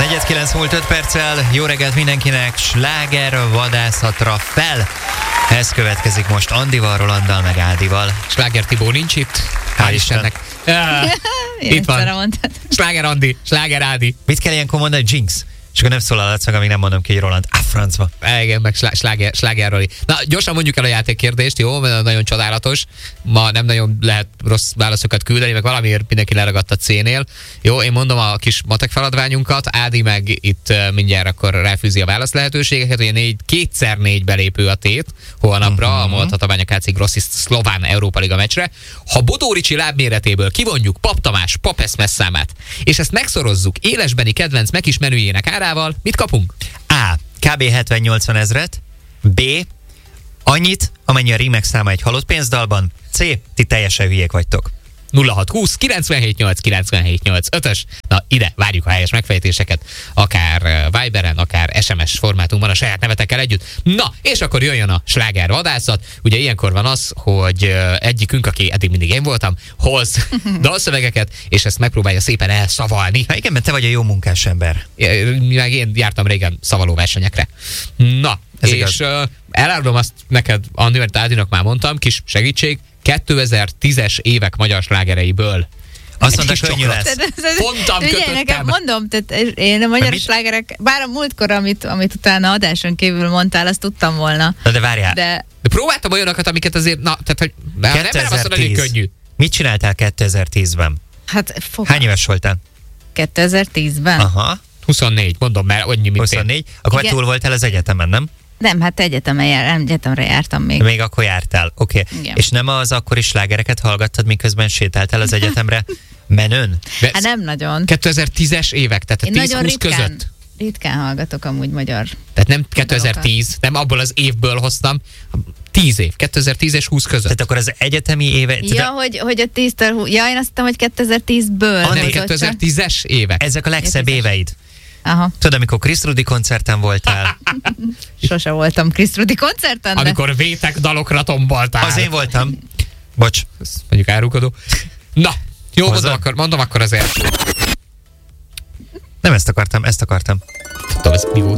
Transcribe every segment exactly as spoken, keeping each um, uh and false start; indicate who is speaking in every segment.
Speaker 1: negyven kilenc múlt öt perccel, jó reggelt mindenkinek, sláger vadászatra fel. Ez következik most Andival, Rolanddal, meg Ádival.
Speaker 2: Sláger Tibó nincs itt, hál' Istennek. Itt van. Sláger Andi, Sláger Ádi.
Speaker 1: Mit kell ilyenkor mondani? Jinx. És akkor nem szólalhatsz meg, amíg nem mondom ki, hogy Roland. Á, francba.
Speaker 2: Igen, meg sláger, sláger Roli. Na, gyorsan mondjuk el a játékkérdést, jó? Mert nagyon csodálatos. Ma nem nagyon lehet rossz válaszokat küldeni, meg valamiért mindenki leragadt a C-nél. Jó, én mondom a kis matek feladványunkat, Ádi meg itt uh, mindjárt akkor ráfűzi a válasz lehetőségeket, hogy négy, kétszer négy belépő a tét holnapra, uh-huh. a Moltatabánya ká cé Grossist szlován Európa Liga meccsre. Ha Bodó Ricsi lábméretéből kivonjuk Pap Tamás Pap Eszmes számát, és ezt megszorozzuk élesbeni kedvenc megis menüjének árával, mit kapunk?
Speaker 1: A. Kb. hetven-nyolcvan ezret. B. Annyit, amennyi a Rimex száma egy halott pénzdalban. C. Ti teljesen hülyék vagytok.
Speaker 2: nulla hat húsz kilencvenhét nyolc kilencvenhét nyolc ötös. Na, ide várjuk a helyes megfejtéseket, akár Viberen, akár es em es formátumban a saját nevetekkel együtt. Na, és akkor jöjjön a sláger vadászat. Ugye ilyenkor van az, hogy egyikünk, aki eddig mindig én voltam, hoz dalszövegeket, és ezt megpróbálja szépen elszavalni.
Speaker 1: Ha igen, mert te vagy a jó munkás ember.
Speaker 2: Meg én jártam régen szavaló versenyekre. Na, ez és uh, elárulom azt neked, Andi, mert Ádinak már mondtam, kis segítség, kétezer-tízes évek magyar slágereiből.
Speaker 1: Azt mondta, könnyű lesz.
Speaker 2: Fontam, kötöttem.
Speaker 3: Nekem mondom, tehát én a magyar slágerek, bár a múltkor, amit, amit utána adáson kívül mondtál, azt tudtam volna.
Speaker 1: Na de várjál.
Speaker 3: De,
Speaker 2: de próbáltam olyanokat, amiket azért, na, tehát, hogy nem merem azt mondani, hogy könnyű.
Speaker 1: Mit csináltál kétezer-tízben?
Speaker 3: Hát, fog...
Speaker 1: Hány éves voltál?
Speaker 3: kétezer-tízben?
Speaker 1: Aha.
Speaker 2: huszonnégy, mondom, mert annyi, mint
Speaker 1: huszonnégy. Akkor igen. Túl voltál az egyetemen, nem?
Speaker 3: Nem, hát egyetemen jár, egyetemre jártam még.
Speaker 1: Még akkor jártál, oké. Okay. És nem az akkori slágereket hallgattad, miközben sétáltál az egyetemre menőn?
Speaker 3: Hát nem nagyon.
Speaker 2: kétezer-tízes évek, tehát a tíz-húsz között.
Speaker 3: Ritkán hallgatok amúgy magyar.
Speaker 2: Tehát nem kétezer-tíz, nem abból az évből hoztam, tíz év, kétezer-tíz és húsz között.
Speaker 1: Tehát akkor az egyetemi éve...
Speaker 3: Ja, hogy, hogy a tíztől... Ja, én azt hittem, hogy kétezer-tízből.
Speaker 2: Nem, kétezer-tízes évek.
Speaker 1: Ezek a legszebb éveid.
Speaker 3: Aha.
Speaker 1: Tudod, amikor Krisz Rudi koncerten voltál?
Speaker 3: Sose voltam Krisz Rudi koncerten, de...
Speaker 2: Amikor vétek dalokra tomboltál.
Speaker 1: Az én voltam. Bocs.
Speaker 2: Ezt mondjuk árulkodó. Na, jó, mondom akkor, mondom akkor az első.
Speaker 1: Nem ezt akartam, ezt akartam.
Speaker 2: Tudom, ez mi volt?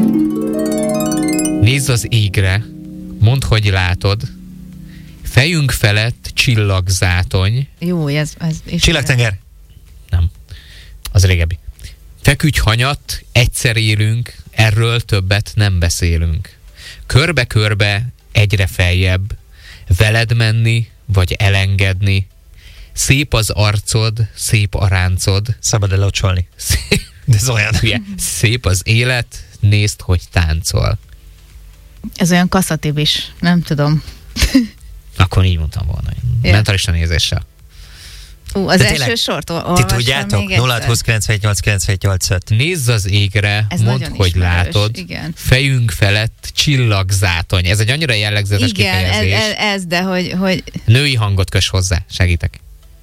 Speaker 2: Nézz az égre, mondd, hogy látod. Fejünk felett csillagzátony.
Speaker 3: Jó, ez... ez
Speaker 1: Csillagtenger.
Speaker 2: Nem, az régebbi. Feküdj hanyat, egyszer élünk, erről többet nem beszélünk. Körbe-körbe, egyre feljebb, veled menni, vagy elengedni. Szép az arcod, szép a ráncod.
Speaker 1: Szabad elocsolni. De ez olyan.
Speaker 2: Hülye. Szép az élet, nézd, hogy táncol.
Speaker 3: Ez olyan kasszatibis, nem tudom.
Speaker 2: Akkor így mondtam volna. Ja. Mentalista nézéssel.
Speaker 3: Ú, az de első sort
Speaker 1: ti tudjátok? nulla hat húsz kilencvenhét nyolc kilencvenhét nyolc öt.
Speaker 2: Nézz az égre,
Speaker 3: ez
Speaker 2: mondd, hogy ismerős, látod.
Speaker 3: Igen.
Speaker 2: Fejünk felett csillagzátony. Ez egy annyira jellegzetes
Speaker 3: igen,
Speaker 2: kifejezés.
Speaker 3: Igen, ez, ez, de hogy, hogy...
Speaker 2: Női hangot kös hozzá. Segítek.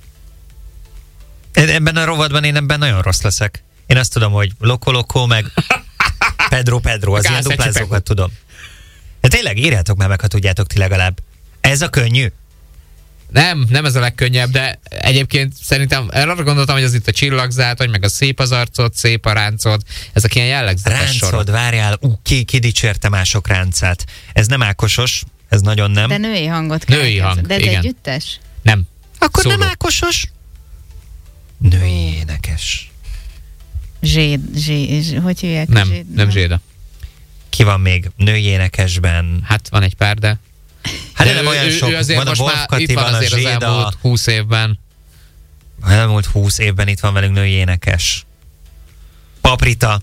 Speaker 1: Ebben a rovadban én ebben nagyon rossz leszek. Én azt tudom, hogy Loco Loco, meg Pedro Pedro, az ilyen duplázókat tudom. De tényleg írjátok már meg, ha tudjátok ti legalább. Ez a könnyű?
Speaker 2: Nem, nem ez a legkönnyebb, de egyébként szerintem arra gondoltam, hogy az itt a csillagzátony, meg a szép az arcod, szép a ráncod, ezek ilyen jellegzetes
Speaker 1: ráncod, sorok.
Speaker 2: Ráncod,
Speaker 1: várjál, ú, ki, ki dicsérte mások ráncát. Ez nem Ákosos, ez nagyon nem.
Speaker 3: De női hangot kell.
Speaker 2: Női hang,
Speaker 3: de ez
Speaker 2: igen.
Speaker 3: együttes?
Speaker 2: Nem.
Speaker 1: Akkor
Speaker 2: Szóló.
Speaker 1: nem Ákosos? Női énekes.
Speaker 3: Zséd, zséd, hogy hívják?
Speaker 2: Nem,
Speaker 3: zséd,
Speaker 2: nem Zséda.
Speaker 1: Ki van még női énekesben?
Speaker 2: Hát van egy pár, de...
Speaker 1: Hát
Speaker 2: de
Speaker 1: nem
Speaker 2: ő,
Speaker 1: olyan
Speaker 2: ő,
Speaker 1: sok.
Speaker 2: ő azért
Speaker 1: van
Speaker 2: most
Speaker 1: a Wolf
Speaker 2: már
Speaker 1: Kati,
Speaker 2: itt van,
Speaker 1: van
Speaker 2: azért
Speaker 1: a Zséda.
Speaker 2: az elmúlt húsz évben.
Speaker 1: Az elmúlt húsz évben itt van velünk női énekes. Paprita.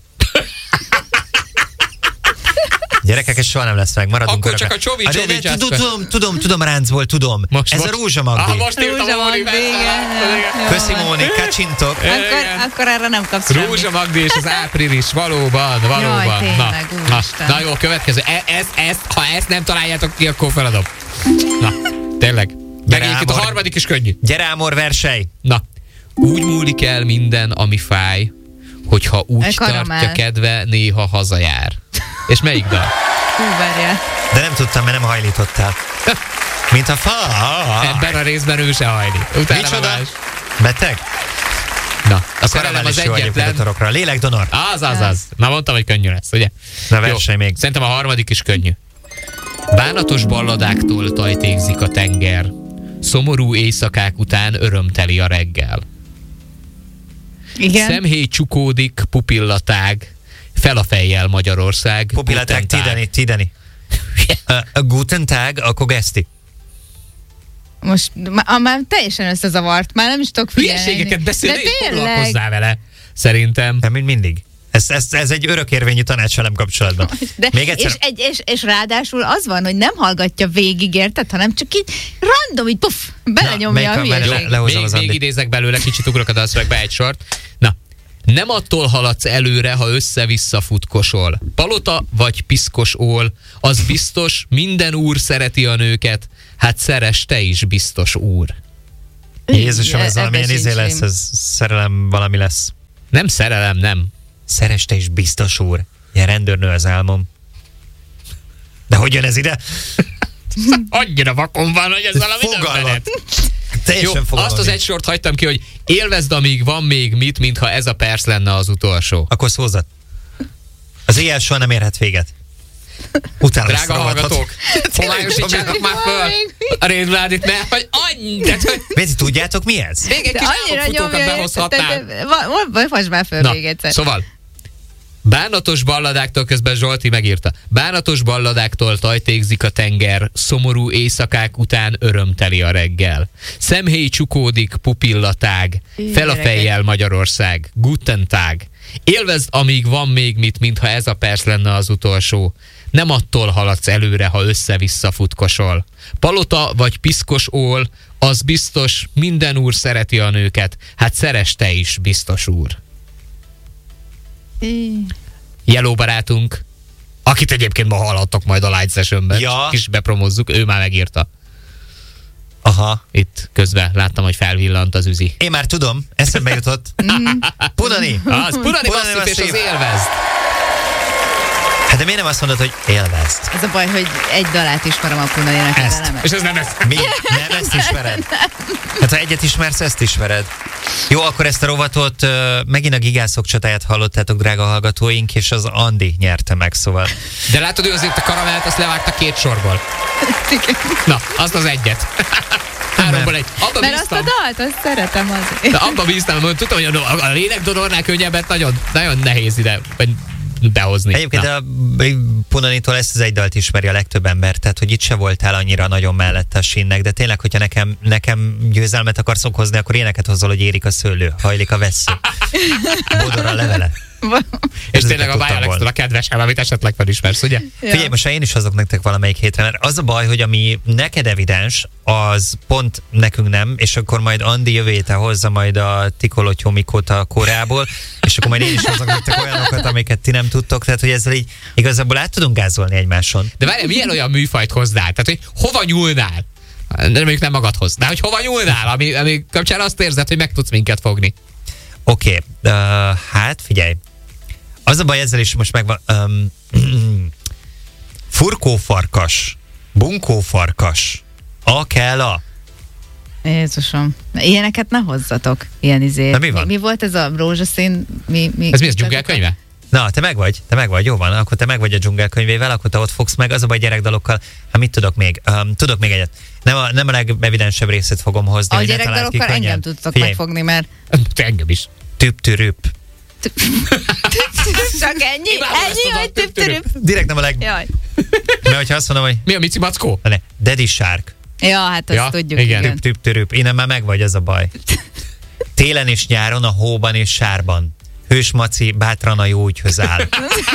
Speaker 1: Gyerekek, ez soha nem lesz meg, maradunk
Speaker 2: Akkor csak a Csovi, Csovi,
Speaker 1: Csovi. Tudom, tudom, tudom, ráncból, tudom.
Speaker 2: Most,
Speaker 1: ez
Speaker 2: most.
Speaker 1: a Rózsa Magdi.
Speaker 2: Ah, most írtam a Móni.
Speaker 1: Köszi Móni, kacsintok.
Speaker 3: Akkor, akkor erre nem kapsz
Speaker 2: Rózsa
Speaker 3: semmit.
Speaker 2: Magdi és az április, valóban, valóban.
Speaker 3: Jaj, tényleg,
Speaker 2: na,
Speaker 3: úristen.
Speaker 2: na, na jó, következő. E, ez, ez, ha ezt nem találjátok ki, akkor feladom. Na, tényleg. Megint itt a harmadik is könnyű.
Speaker 1: Gyere Ámor, verseny.
Speaker 2: Na, úgy múlik el minden, ami fáj, hogyha úgy tartja kedve, néha hazajár. És melyik dal?
Speaker 3: Hú, várjál.
Speaker 1: De nem tudtam, mert nem hajlítottál. Mint a fa.
Speaker 2: Ebben a részben ő se hajlik. Utána
Speaker 1: micsoda?
Speaker 2: más.
Speaker 1: Beteg?
Speaker 2: Na, a szerelem az egyetlen.
Speaker 1: Lélekdonor.
Speaker 2: Az, az, az. Már mondtam, hogy könnyű lesz, ugye?
Speaker 1: Na, verseny még.
Speaker 2: Szerintem a harmadik is könnyű. Bánatos balladáktól tajtékzik a tenger. Szomorú éjszakák után örömteli a reggel.
Speaker 3: Igen.
Speaker 2: Szemhéj csukódik, pupillatág, fel a fejjel Magyarország.
Speaker 1: Pupillatág, tideni, tideni. A guten tag, akkor geszti.
Speaker 3: Most már, már teljesen összezavart, már nem is tudok figyelni.
Speaker 2: Hülyeségeket beszélni, és foglalkozzál vele, szerintem.
Speaker 1: Nem, mint mindig. Ez, ez, ez egy örökérvényű tanács velem kapcsolatban.
Speaker 3: De
Speaker 1: Még egyszer...
Speaker 3: és, egy, és, és ráadásul az van, hogy nem hallgatja végig, érted, hanem csak így random, így puff, belenyomja a hülyeséget.
Speaker 2: Le, még, még idézek belőle, kicsit ugrok a dalszövegbe egy sort. Na, nem attól haladsz előre, ha össze-vissza futkosol. Palota vagy piszkos ól, az biztos, minden úr szereti a nőket, hát szeres te is, biztos úr.
Speaker 1: Jézusom, ez valamilyen izé lesz, ez szerelem valami lesz.
Speaker 2: Nem szerelem, nem.
Speaker 1: Szeres te is, biztos úr. Ilyen rendőrnő az álmom. De hogy jön ez ide?
Speaker 2: Annyira vakon van, hogy ez valami döbbenet. Jó, azt az egy sort hagytam ki, hogy élvezd, amíg van még mit, mintha ez a perc lenne az utolsó.
Speaker 1: Akkor szózat. Az éjjel soha nem érhet véget. Utána
Speaker 2: drága hallgatók, homályosítsátok már föl a Rédvládit, mert hogy annyi...
Speaker 1: Béci, tudjátok mi ez?
Speaker 2: Még egy kis álomfutókat behozhatnál.
Speaker 3: Most már föl még egyszer.
Speaker 2: Szóval, bánatos balladáktól, közben Zsolti megírta, bánatos balladáktól tajtékzik a tenger, szomorú éjszakák után örömteli a reggel. Szemhéj csukódik, pupillatág, fel a fejjel Magyarország, guten tag. Élvezd, amíg van még mit, mintha ez a perc lenne az utolsó. Nem attól haladsz előre, ha össze-vissza futkosol. Palota vagy piszkos ól, az biztos, minden úr szereti a nőket, hát szeres te is, biztos úr. Jeló barátunk, akit egyébként ma hallhattok majd a Light Sessionben,
Speaker 1: ja.
Speaker 2: Kis bepromozzuk, ő már megírta.
Speaker 1: Aha.
Speaker 2: Itt közben láttam, hogy felvillant az üzi.
Speaker 1: Én már tudom, eszembe jutott. Punani.
Speaker 2: Az Punani masszív és az élvezd.
Speaker 1: Hát de miért nem azt mondod, hogy élvezd?
Speaker 3: Ez a baj, hogy egy dalát ismerem a Punaninek.
Speaker 2: Ezt. És ez nem ez.
Speaker 1: Mi? Nem ezt ismered? Hát ha egyet ismersz, ezt ismered. Jó, akkor ezt a rovatot uh, megint a gigászok csatáját hallottátok, drága hallgatóink, és az Andi nyerte meg, szóval.
Speaker 2: De látod, ő azért a karamellt azt levágta két sorból. Na, azt az egyet. Háromból egy. Abba
Speaker 3: mert
Speaker 2: bíztam.
Speaker 3: azt a dalt, azt szeretem azért.
Speaker 2: De abba bíztam, hogy tudtam, hogy a, a lélekdonornál könnyebbet nagyon, nagyon nehéz ide behozni.
Speaker 1: Egyébként na. A Punanitól ezt az egy dalt ismeri a legtöbb ember, tehát hogy itt se voltál annyira nagyon mellette a sínnek, de tényleg, hogyha nekem, nekem győzelmet akarsz okozni, akkor éneket hozol, hogy érik a szőlő, hajlik a vessző, bodor a levele.
Speaker 2: És tényleg a Bájalektől a kedvesem, amit esetleg felismersz, ugye?
Speaker 3: Ja.
Speaker 1: Figyelj, most én is hozok nektek valamelyik hétre, mert az a baj, hogy ami neked evidens, az pont nekünk nem, és akkor majd Andi jövő héten hozza majd a Tikolotyomikot a Koreából, és akkor majd én is hozok nektek olyanokat, amiket ti nem tudtok, tehát hogy ezzel így igazából át tudunk gázolni egymáson.
Speaker 2: De várjál, milyen olyan műfajt hoznál? Tehát, hogy hova nyúlnál? De mondjuk nem magadhoz. De hogy hova nyúlnál, ami, ami kapcsán azt érzed, hogy meg tudsz minket fogni?
Speaker 1: Oké, okay. uh, hát figyelj. Az a baj ezzel is most megvan. Um, furkófarkas, bunkófarkas, a kell a.
Speaker 3: Jézusom. Ilyeneket ne hozzatok. Ilyen izé.
Speaker 1: Na, mi van?
Speaker 3: Mi, mi volt ez a rózsaszín? Mi, mi,
Speaker 2: ez mi, ez dzsungelkönyve?
Speaker 1: Na, te meg vagy, te meg vagy, jó van, akkor te meg vagy a dzsungelkönyvével, akkor te ott fogsz meg, az a baj gyerekdalokkal. Hát mit tudok még? Um, tudok még egyet. Nem a, nem a legevidensebb részét fogom hozni.
Speaker 3: A gyerekdalokkal engem tudtok Figyelj. megfogni, mert...
Speaker 2: Te engem is.
Speaker 1: Tüp-türüp.
Speaker 3: Csak ennyi? Ennyi, hogy tüp-türüp?
Speaker 1: Direkt nem a leg...
Speaker 3: Jaj.
Speaker 1: Mert hogyha azt mondom, hogy...
Speaker 2: Mi a Mici Mackó?
Speaker 1: Ne, Daddy Shark.
Speaker 3: Ja, hát azt
Speaker 2: ja,
Speaker 3: tudjuk.
Speaker 2: Igen.
Speaker 3: igen.
Speaker 1: Tüp-tüp-türüp. Innen már meg vagy, ez a baj. Télen és nyáron, a hóban és sárban. Hős Maci bátran a jó ügyhöz áll.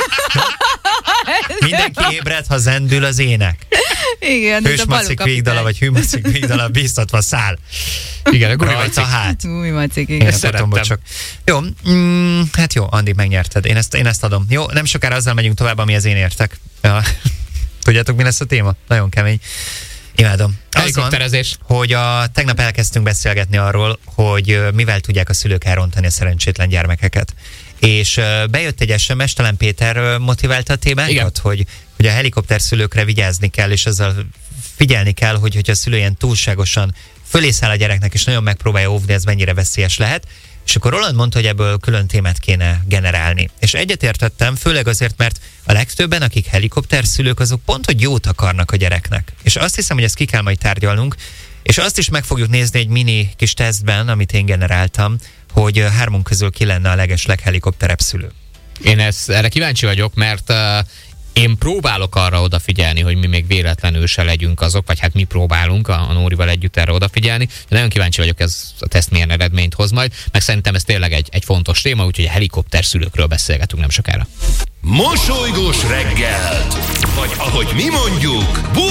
Speaker 1: Mindenki ébred, ha zendül az ének.
Speaker 3: Igen,
Speaker 1: Hős Maci kvígdala, vagy Hű Maci kvígdala biztatva száll.
Speaker 2: Igen, akkor
Speaker 1: rajta hát.
Speaker 3: Új Macik, igen.
Speaker 1: Szerettem. Csak. Jó, mm, hát jó, Andi, megnyerted. Én ezt, én ezt adom. Jó, nem sokára azzal megyünk tovább, amihez én értek. Ja. Tudjátok, mi lesz a téma? Nagyon kemény. Imádom. Az van, hogy a, tegnap elkezdtünk beszélgetni arról, hogy mivel tudják a szülők elrontani a szerencsétlen gyermekeket. És bejött egy es em es, talán Péter motiválta a témánkat, hogy, hogy a helikopter szülőkre vigyázni kell, és ezzel figyelni kell, hogy hogyha a szülő ilyen túlságosan fölé száll a gyereknek, és nagyon megpróbálja óvni, ez mennyire veszélyes lehet. És akkor Roland mondta, hogy ebből külön témát kéne generálni. És egyetértettem, főleg azért, mert a legtöbben, akik helikopterszülők, azok pont, hogy jót akarnak a gyereknek. És azt hiszem, hogy ezt ki kell majd tárgyalnunk, és azt is meg fogjuk nézni egy mini kis tesztben, amit én generáltam, hogy hármunk közül ki lenne a legesleg helikopterebb szülő.
Speaker 2: Én ezt, erre kíváncsi vagyok, mert uh, én próbálok arra odafigyelni, hogy mi még véletlenül se legyünk azok, vagy hát mi próbálunk a, a Nórival együtt erre odafigyelni. De nagyon kíváncsi vagyok, ez a teszt milyen eredményt hoz majd, meg szerintem ez tényleg egy, egy fontos téma, úgyhogy a helikopterszülőkről beszélgetünk nem sokára.
Speaker 4: Mosolygós reggelt, vagy ahogy mi mondjuk,